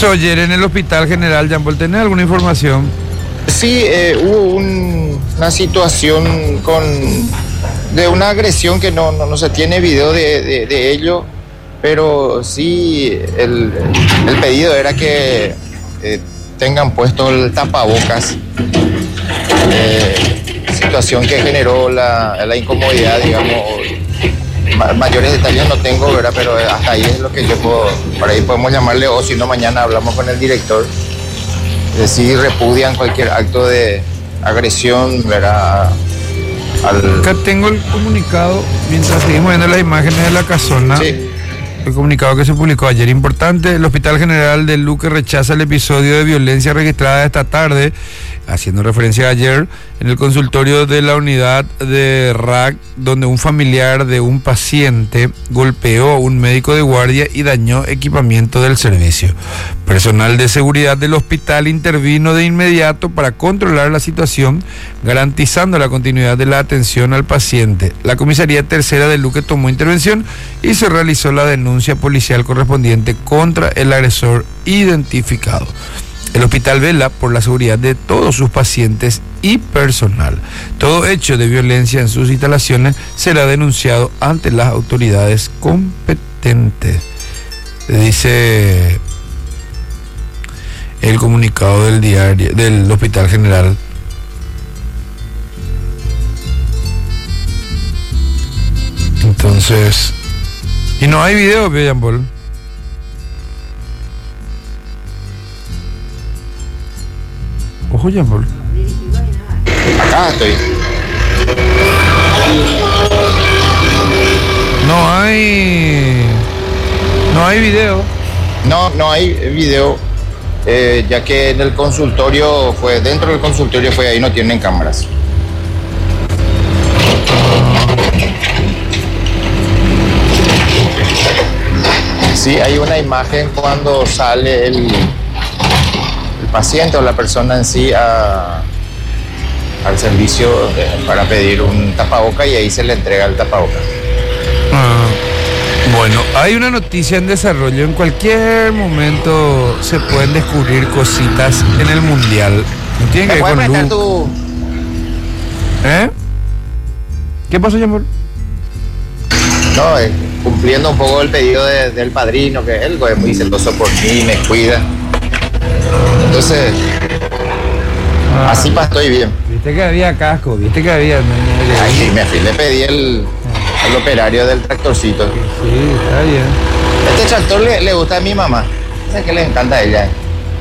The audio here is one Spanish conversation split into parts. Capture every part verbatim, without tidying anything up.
pasó ayer en el Hospital General Jean-Paul? ¿Tenés alguna información? Sí, eh, hubo un, una situación con de una agresión que no, no, no se tiene video de, de, de ello, pero sí el, el pedido era que eh, tengan puesto el tapabocas, eh, situación que generó la, la incomodidad, digamos. Ma- mayores detalles no tengo, ¿verdad? Pero hasta ahí es lo que yo puedo, por ahí podemos llamarle, o si no mañana hablamos con el director, de si repudian cualquier acto de agresión, ¿verdad? Al... Acá tengo el comunicado, mientras seguimos viendo las imágenes de la casona. Sí. El comunicado que se publicó ayer, importante: el Hospital General de Luque rechaza el episodio de violencia registrada esta tarde, haciendo referencia a ayer, en el consultorio de la unidad de R A C, donde un familiar de un paciente golpeó a un médico de guardia y dañó equipamiento del servicio. Personal de seguridad del hospital intervino de inmediato para controlar la situación, garantizando la continuidad de la atención al paciente. La comisaría tercera de Luque tomó intervención y se realizó la denuncia policial correspondiente contra el agresor identificado. El hospital vela por la seguridad de todos sus pacientes y personal. Todo hecho de violencia en sus instalaciones será denunciado ante las autoridades competentes, dice el comunicado del diario del Hospital General. Entonces, y no hay video, Jean-Paul. Ojo, Jean-Paul. Acá estoy. No hay. No hay video. No, no hay video, eh, ya que en el consultorio fue, dentro del consultorio fue ahí, no tienen cámaras. Sí, hay una imagen cuando sale el, el paciente o la persona en sí a, al servicio de, para pedir un tapaboca, y ahí se le entrega el tapaboca. Ah, bueno, hay una noticia en desarrollo. En cualquier momento se pueden descubrir cositas en el mundial. No tiene que ¿Me ver puedes con prestar Lu. tu...? ¿Eh? ¿Qué pasó, Jean-Paul? No, eh, cumpliendo un poco el pedido de- del padrino, que él es muy celoso por mí, me cuida. Entonces, Ah, así pa' estoy bien. Viste que había casco, viste que había. no, no, no, Ay, sí, me fui, le pedí el, al operario del tractorcito. Sí, está bien. Este tractor le, le gusta a mi mamá. Es que le encanta a ella.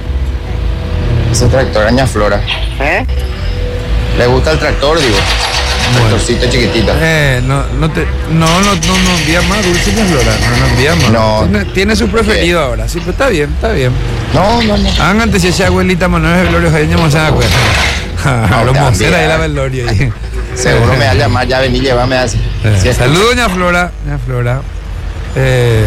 Ese tractor, Aña Flora. ¿Eh? Le gusta el tractor, digo. Tractorcito chiquitito. Eh, no, no te, no, no, no, no envía más Dulce ni Flora, no, no envía más. No. Tiene, tiene su preferido ahora, sí, pero está bien, está bien. No, no, no. Hagan antes si esa abuelita Manuel Velorio Jaime no se da cuenta. No, Los también. monceras ahí la Velorio. ahí. Seguro me va a llamar, ya vení, llévame así. Eh, Sí, Saludos, doña Flora. Doña Flora. Eh,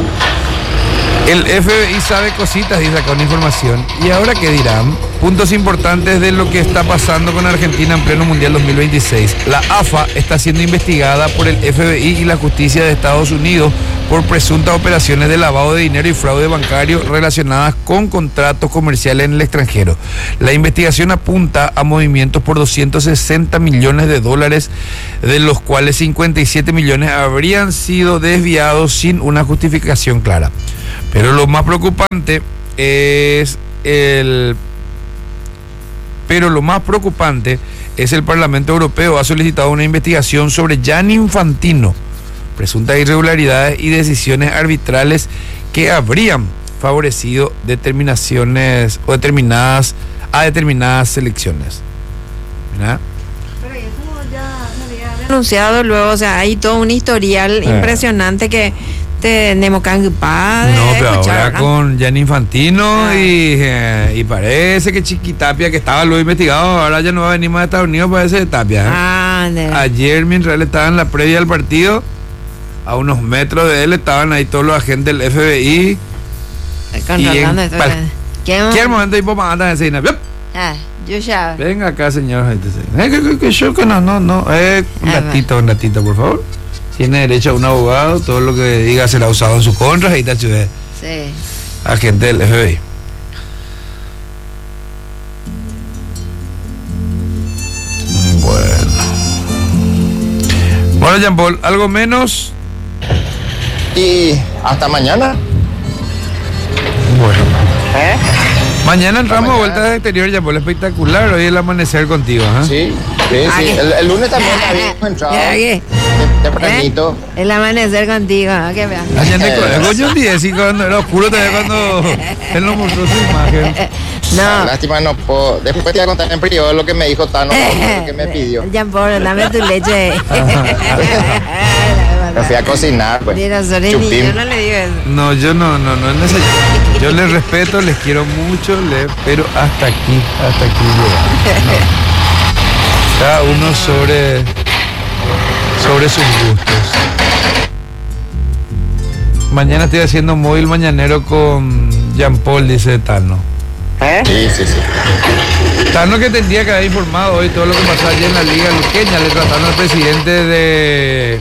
el F B I sabe cositas, dice acá una información. ¿Y ahora qué dirán? Puntos importantes de lo que está pasando con Argentina en pleno Mundial dos mil veintiséis. La A F A está siendo investigada por el F B I y la justicia de Estados Unidos por presuntas operaciones de lavado de dinero y fraude bancario relacionadas con contratos comerciales en el extranjero. La investigación apunta a movimientos por doscientos sesenta millones de dólares, de los cuales cincuenta y siete millones habrían sido desviados sin una justificación clara. Pero lo más preocupante es el... Pero lo más preocupante es el Parlamento Europeo ha solicitado una investigación sobre Gianni Infantino, presuntas irregularidades y decisiones arbitrales que habrían favorecido determinaciones o determinadas a determinadas selecciones. ¿Verdad? Pero eso ya se había anunciado luego, o sea, hay todo un historial Eh. impresionante que tenemos que ocupar de No, pero escuchar, ahora ¿verdad? con Gianni Infantino Ah. y, eh, y parece que Chiquitapia, que estaba luego investigado, ahora ya no va a venir más de Estados Unidos, parece de Tapia. ¿eh? Ah, de- Ayer, mientras él estaba en la previa del partido, a unos metros de él estaban ahí todos los agentes del F B I. controlando en esto. pal- ¿Qué? ¿Qué momento tipo más antes de decir? Ah, yo ya. Venga acá, señor. Eh, que, que, que yo que no, no, no. Eh, un Ah, ratito, un ratito, por favor. Tiene derecho a un abogado, todo lo que diga será usado en su contra, ahí está su Sí. agente del F B I. Bueno, Jean Paul, ¿algo menos? Y hasta mañana. Bueno. ¿Eh? Mañana entramos a mañana. vueltas de exterior, Jean Paul, espectacular. Hoy el amanecer contigo, ¿eh? Sí, sí, Ah, sí. ¿qué? El, el lunes también habíamos entrado ¿Ya qué? tempranito. ¿Eh? El amanecer contigo, ¿ah? ¿Qué vea? Ayer de coño un día, sí, cuando era oscuro también cuando él nos mostró su imagen. No. Lástima, no puedo. Después te voy a contar en privado lo que me dijo Tano, lo que me pidió. Jean Paul, dame tu leche. Me fui a cocinar, pues. Mira, Soreni, Chupín. yo no le digo eso. No, yo no, no, no es necesario. Yo les respeto, les quiero mucho, les, pero hasta aquí, hasta aquí llega. No. Cada uno sobre, sobre sus gustos. Mañana estoy haciendo móvil mañanero con Jean Paul, dice Tano. ¿Eh? Sí, sí, sí. Tano que tendría que haber informado hoy todo lo que pasó ayer en la Liga Luqueña, le trataron al presidente de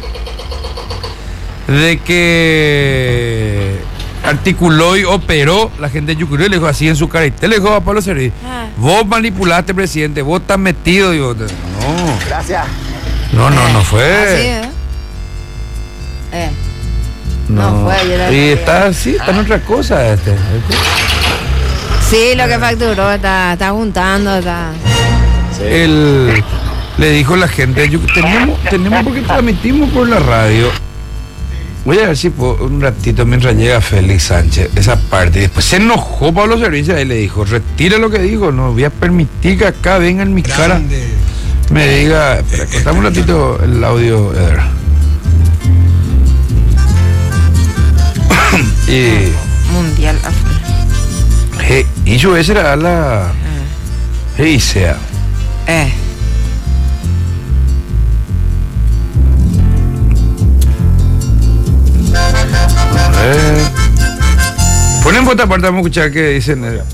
de que articuló y operó la gente de Yucurí, le dijo así en su carácter, le dijo a Pablo Serví, Ah. vos manipulaste, presidente, vos estás metido, digo, no, Gracias. no, no, no Así, fue, ¿eh? Eh. no fue ayer a la y Liga. está así, está en otra cosa este. Sí, lo que facturó está, está juntando, está. El, le dijo la gente, yo, tenemos, tenemos porque transmitimos por la radio. Voy a ver si puedo un ratito mientras llega Félix Sánchez, esa parte. Y después se enojó Pablo Servicio y le dijo, retire lo que dijo, no voy a permitir que acá venga en mi cara. Me diga, espera, cortame un ratito el audio, Eder. Y Mundial África. hey, y yo ese era la hey, sea. Eh. Eh, ponen por otra parte, vamos a escuchar qué dicen. Eh,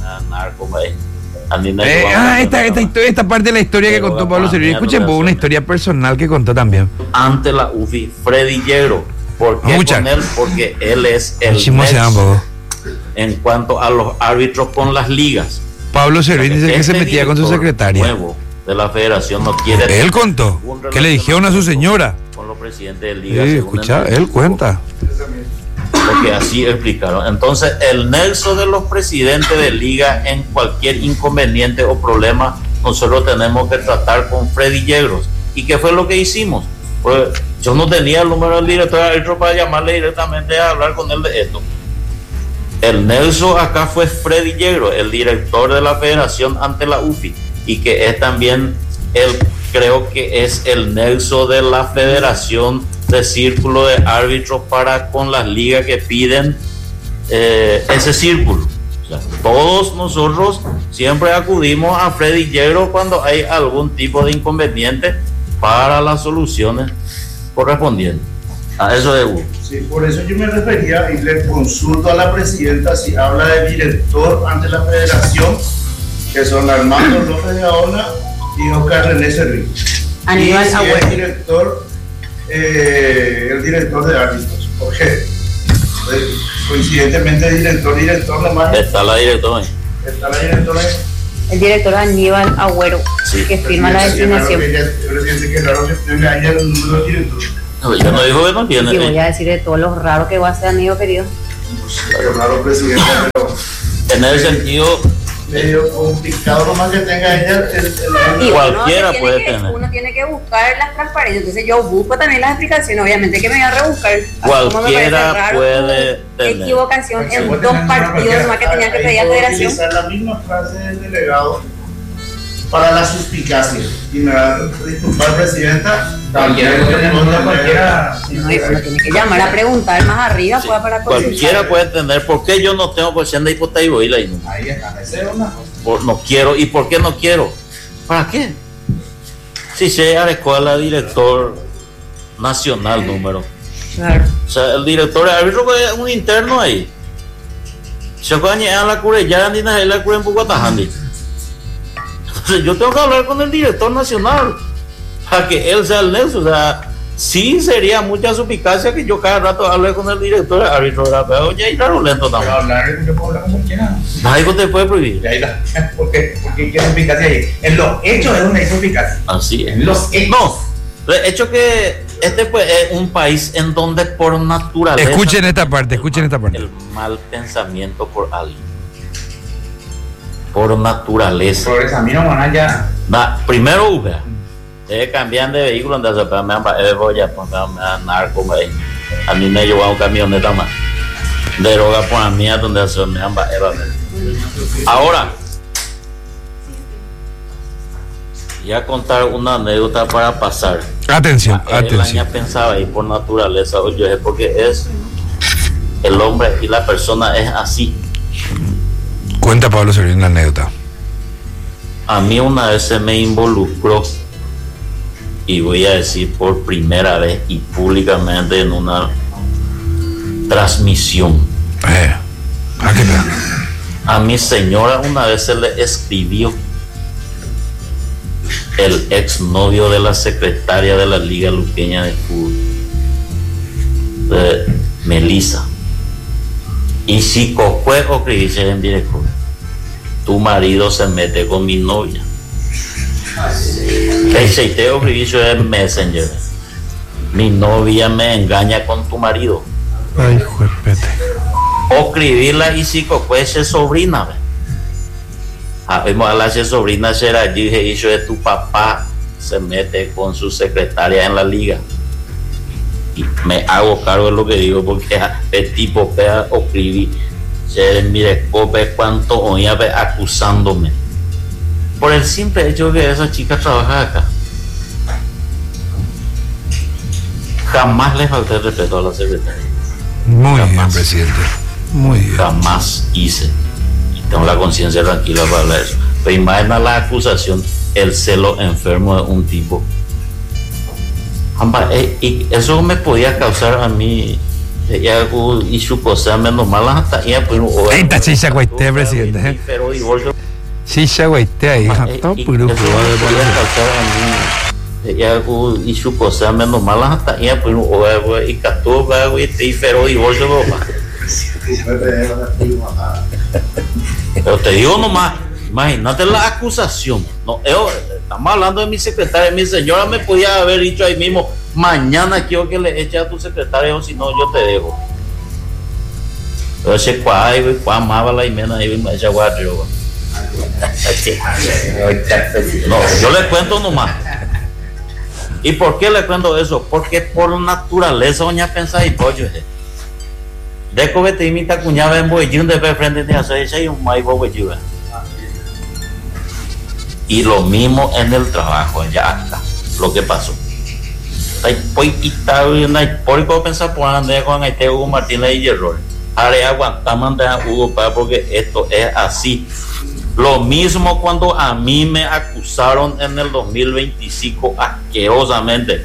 Eh, ah, esta, esta, historia- esta parte de la historia que contó Pablo Servirio. Escuchen, pues, una historia personal que contó también. Ante la U F I, Freddy Yegro. ¿Por qué Mucha. con él? Porque él es el Muchísimo se llama, nexo po. en cuanto a los árbitros con las ligas. Pablo Servirio dice que se Este metía con su director secretaria. nuevo de la federación no quiere Él contó que le dijeron a su señora. con los presidentes de Sí, ligas. según escucha, el- él cuenta. Porque así explicaron. Entonces, el nexo de los presidentes de liga en cualquier inconveniente o problema, nosotros tenemos que tratar con Freddy Yegros. ¿Y qué fue lo que hicimos? Pues yo no tenía el número del director de árbitro para llamarle directamente a hablar con él de esto. El nexo acá fue Freddy Yegros, el director de la federación ante la U F I, y que es también el, creo que es el nexo de la federación de círculo de árbitros para con las ligas que piden eh, ese círculo. O sea, todos nosotros siempre acudimos a Freddy Yegros cuando hay algún tipo de inconveniente para las soluciones correspondientes. A eso es uno. Sí, por eso yo me refería y le consulto a la presidenta si habla de director ante la federación, que son Armando López de Aona y Oscar René Servín. Y Aníbal si es Agüero. director, eh, el director de árbitros, porque eh, coincidentemente director, director nomás Está la directora. está la directora. El director Aníbal Agüero, Sí. que firma la designación. Presidente, que raro que tenga ahí el número de director. No, ya no dijo que no tiene. Y voy a decir de todos los raros que va a ser, amigo querido. Qué raro, presidente, pero En ese sentido, medio complicado nomás que tenga ella el, el, el- Y Cualquiera uno se puede tiene que, tener. Uno tiene que buscar las transparencias. Entonces yo busco también las explicaciones. Obviamente que me voy a rebuscar. Así como me Cualquiera parece raro puede tu tener. equivocación Se en puede dos tener una partidos cualquiera. más que tenían que Ahí pedir a puedo federación. utilizar la misma frase del delegado para la suspicacia. Y me va a disculpar, presidenta. También cualquiera. No, y uno tiene que llamar a preguntar más arriba pues, para cualquiera puede tener. ¿Por qué yo no tengo porción de hipoteca? Ahí está, esa es una cosa. Por- no quiero. ¿Y por qué no quiero? ¿Para qué? Si se escuela director nacional número. Claro. O sea, el director de árbitro es un interno ahí. Se coñe a la cure, ya ni nada, la cure en Pucuatajandi. Entonces yo tengo que hablar con el director nacional para que él sea el nexo. O sea, sí sería mucha suspicacia que yo cada rato hable con el director de árbitro, ¿verdad? Pero ya ir lento Pero también. hablar, yo puedo hablar como quiera. Nadie te puede prohibir. Y ahí está. ¿Por qué? Porque quiero eficacia ahí. En los hechos es una eficacia. Así es. En los hechos. No, de hecho que Este pues es un país en donde por naturaleza... Escuchen esta parte, escuchen esta parte. El mal pensamiento por alguien. Por naturaleza. Por eso a mí no van allá. Na, primero, Uber. Eh, cambian de vehículo, donde se me voy a poner narco, a mí me lleva un camioneta más. De droga por la mía, donde se me han ahora, voy a contar una anécdota para pasar. Atención, El atención. año pensaba ahí por naturaleza, oye, porque es el hombre y la persona es así. Cuenta Pablo Servín la anécdota. A mí una vez se me involucró, y voy a decir por primera vez y públicamente en una transmisión. Eh, ¿a qué tal? A mi señora una vez se le escribió el exnovio de la secretaria de la Liga Luqueña de Fútbol, de Melissa. Y si Cocue o escribiese en directo, tu marido se mete con mi novia. El cheiteo escribiese en Messenger. Mi novia me engaña con tu marido. Ay, juepete. O escribirla y si Cocue es sobrina. Vemos a la sobrina será allí que hizo de tu papá se mete con su secretaria en la liga. Y me hago cargo de lo que digo porque el tipo pea o escribí se mire cope cuánto oía acusándome por el simple hecho de que esa chica trabaja acá. Jamás le falté el respeto a la secretaria. Muy Jamás. bien, presidente. Muy bien. Jamás hice. Y tengo la conciencia tranquila para hablar de eso. Pero imagina la acusación, el celo enfermo de un tipo. Amba, eh, y eso me podía causar a mí y su cosa menos mal hasta ya pues Ahí está chicha guaité, presidente. Pero divorcio Chicha guaité ahí. Todo y puro. eso me podía causar a mí ya y su cosa menos mal hasta ya pues y cató y pero divorcio papá. Pero te digo nomás, imagínate la acusación. No, yo, estamos hablando de mi secretaria. Mi señora me podía haber dicho ahí mismo, mañana quiero que le eche a tu secretaria o si no yo te dejo. Pero ese cuadro, cuadro amaba la imena y me echa guardio. No, yo le cuento nomás. ¿Y por qué le cuento eso? Porque por naturaleza doña pensa y pollo. De que te imita cuñada en Boyún de frente de hacer ese un mai Boyún. Y lo mismo en el trabajo, ya está lo que pasó. Hay pues quitado y no hay por qué pensar por andar con este Hugo Martínez y error. Haré aguantar mandar a Hugo para porque esto es así. Lo mismo cuando a mí me acusaron en el dos mil veinticinco asquerosamente.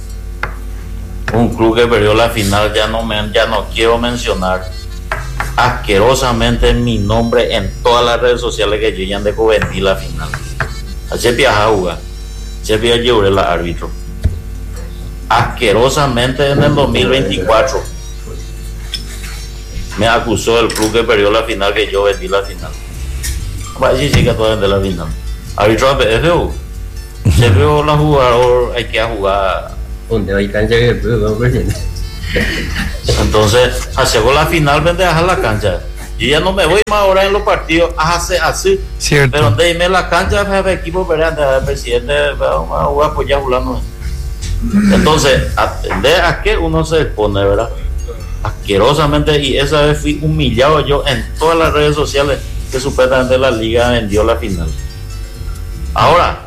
Un club que perdió la final, ya no, me, ya no quiero mencionar asquerosamente mi nombre en todas las redes sociales que yo ya de vendí la final. Así viajaba a jugar, se había llevado el árbitro. Asquerosamente en el dos mil veinticuatro me acusó el club que perdió la final que yo vendí la final. Así sí que todo vende la final. Árbitro A P F U. Se vio la jugador, hay que jugar. Donde hay cancha que presidente. Entonces, hacemos la final, vende a la cancha. Yo ya no me voy más ahora en los partidos, hace así. Cierto. Pero déjeme la cancha, el equipo, ¿verdad? El presidente, vamos a jugar, pues ya jugando. Entonces, atender a que uno se expone, ¿verdad? Asquerosamente, y esa vez fui humillado yo en todas las redes sociales que supuestamente la liga vendió la final. Ahora,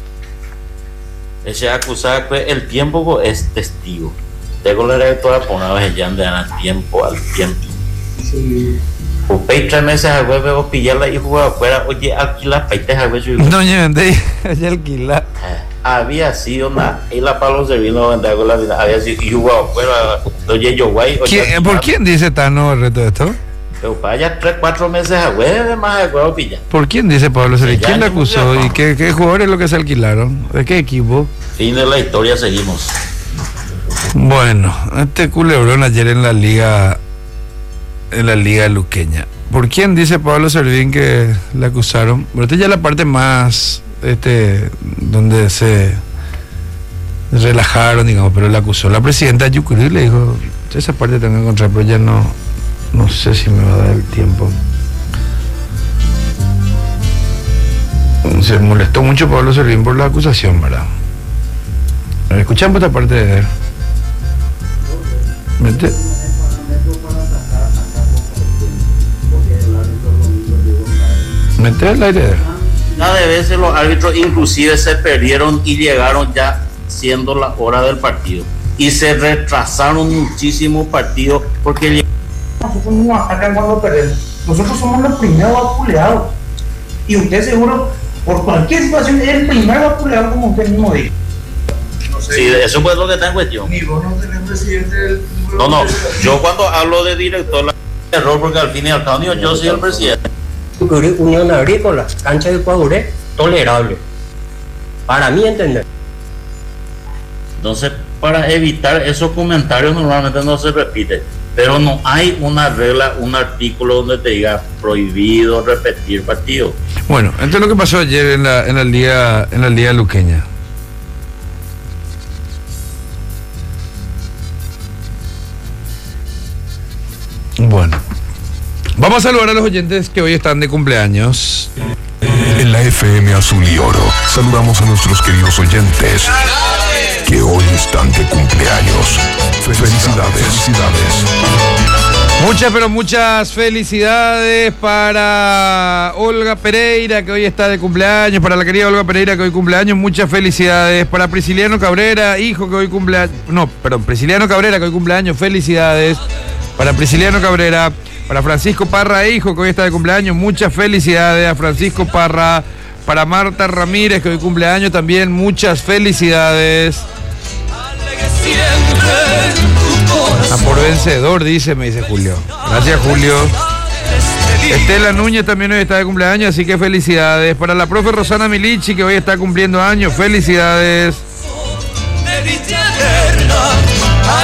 ese acusado que el tiempo es testigo. Tengo la directora poner ya andan tiempo al tiempo. Sí. O pay tres meses a web o pillarla y jugar afuera, oye, alquila paites a web. No, yo vendí, ya alquila. Había sido una, y la Pablo Servino vender con la vida, había sido y jugado afuera, oye, yo guay. ¿Por quién dice Tano el reto de esto? Pero vaya tres, cuatro meses a web, más de juego pilla. ¿Por quién dice Pablo Servín? ¿Quién le acusó? ¿Y qué, qué jugadores lo que se alquilaron? ¿De qué equipo? Fin de la historia, seguimos. Bueno, este culebrón ayer en la liga, en la liga luqueña. ¿Por quién dice Pablo Servín que le acusaron? Pero esta ya es la parte más, este, donde se, relajaron, digamos, pero le acusó la presidenta Yucurú y le dijo, esa parte tengo que encontrar, pero ya no, no sé si me va a dar el tiempo. Se molestó mucho Pablo Servín por la acusación, ¿verdad? Escuchamos esta parte de él. Mete. Mete el aire. Una de veces los árbitros inclusive se perdieron y llegaron ya siendo la hora del partido y se retrasaron muchísimos partidos porque nosotros no atacan cuando perdemos, nosotros somos los primeros vapuleados y usted seguro por cualquier situación es el primer vapuleado, como usted mismo dijo. No sé, sí, eso fue lo que está en cuestión. Ni vos no tenés presidente del... No, no, yo cuando hablo de director la error porque al fin y al cabo yo soy el presidente. Unión Agrícola, cancha de Coaguré, tolerable. Para mí entender. Entonces, para evitar esos comentarios normalmente no se repite, pero no hay una regla, un artículo donde te diga prohibido repetir partido. Bueno, esto es lo que pasó ayer en la en el día en el día luqueña. Bueno, vamos a saludar a los oyentes que hoy están de cumpleaños. En la F M Azul y Oro saludamos a nuestros queridos oyentes que hoy están de cumpleaños. Felicidades, felicidades. Muchas, pero muchas felicidades para Olga Pereira, que hoy está de cumpleaños, para la querida Olga Pereira, que hoy cumpleaños, muchas felicidades, para Prisciliano Cabrera, hijo, que hoy cumpleaños, no, perdón, Prisciliano Cabrera, que hoy cumpleaños, felicidades, para Prisciliano Cabrera, para Francisco Parra, hijo, que hoy está de cumpleaños, muchas felicidades a Francisco Parra, para Marta Ramírez, que hoy cumpleaños también, muchas felicidades. A por vencedor, dice, me dice Julio. Gracias, Julio. Estela Núñez también hoy está de cumpleaños, así que felicidades. Para la profe Rosana Milichi, que hoy está cumpliendo años, felicidades.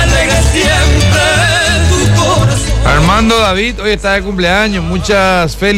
Armando David hoy está de cumpleaños, muchas felicidades.